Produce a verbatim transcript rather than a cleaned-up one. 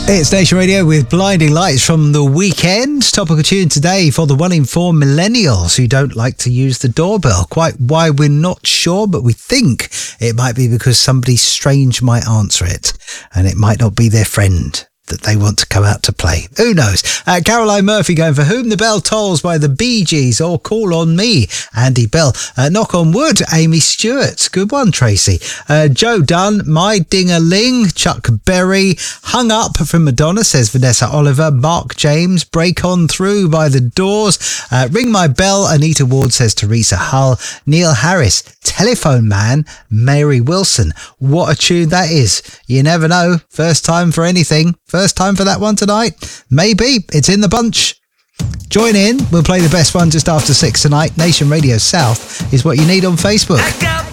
It's Nation Radio with Blinding Lights from the weekend. Topical tune today for the one in four millennials who don't like to use the doorbell. Quite why we're not sure, but we think it might be because somebody strange might answer it and it might not be their friend that they want to come out to play. Who knows? Uh, Caroline Murphy going For Whom the Bell Tolls by the Bee Gees, or Call on Me, Andy Bell. Uh, Knock on Wood, Amy Stewart. Good one, Tracy. Uh, Joe Dunn, My Ding-a-Ling, Chuck Berry. Hung Up from Madonna, says Vanessa Oliver. Mark James, Break On Through by The Doors. Uh, Ring My Bell, Anita Ward, says Teresa Hull. Neil Harris, Telephone Man, Mary Wilson. What a tune that is. You never know. First time for anything. First time for that one tonight? Maybe. It's in the bunch. Join in. We'll play the best one just after six tonight. Nation Radio South is what you need on Facebook.